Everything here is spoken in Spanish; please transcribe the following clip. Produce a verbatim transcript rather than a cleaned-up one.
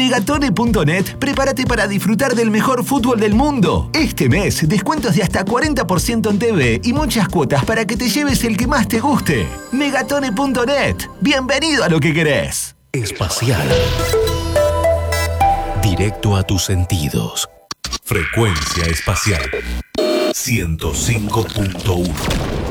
Megatone punto net, prepárate para disfrutar del mejor fútbol del mundo. Este mes, descuentos de hasta cuarenta por ciento en T V y muchas cuotas para que te lleves el que más te guste. Megatone punto net. Bienvenido a lo que querés. Espacial. Directo a tus sentidos. Frecuencia espacial. ciento cinco punto uno.